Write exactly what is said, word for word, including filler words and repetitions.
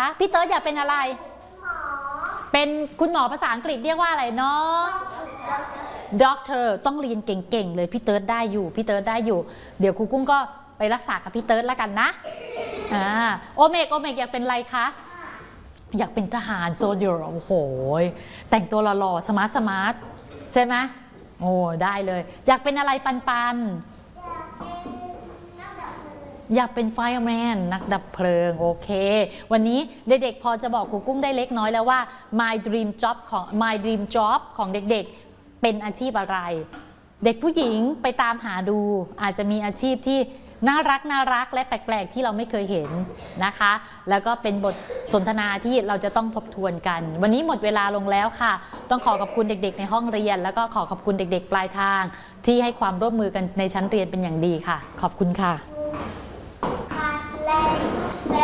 พี่เติร์ดอยากเป็นอะไรเป็นคุณหมอภาษาอังกฤษเรียกว่าอะไรเนาะ Doctor ต้องเรียนเก่งๆเลยพี่เติร์ดได้อยู่พี่เติร์ดได้อยู่เดี๋ยวครูกุ้งก็ไปรักษากับพี่เติร์ดแล้วกันนะอ่าโอเมกโอเมกอยากเป็นอะไรคะอยากเป็นทหารโซลเจอร์โอ้โหแต่งตัวหล่อๆสมาร์ทสมาร์ทใช่ไหมโอ้ได้เลยอยากเป็นอะไรปันปันอยากเป็นไฟร์แมนนักดับเพลิงโอเควันนี้เด็กๆพอจะบอกครูกุ้งได้เล็กน้อยแล้วว่า my dream job ของ my dream job ของเด็กๆเป็นอาชีพอะไรเด็กผู้หญิงไปตามหาดูอาจจะมีอาชีพที่น่ารักน่ารักและแปลกๆที่เราไม่เคยเห็นนะคะแล้วก็เป็นบทสนทนาที่เราจะต้องทบทวนกันวันนี้หมดเวลาลงแล้วค่ะต้องขอขอบคุณเด็กๆในห้องเรียนแล้วก็ขอขอบคุณเด็กๆปลายทางที่ให้ความร่วมมือกันในชั้นเรียนเป็นอย่างดีค่ะขอบคุณค่ะ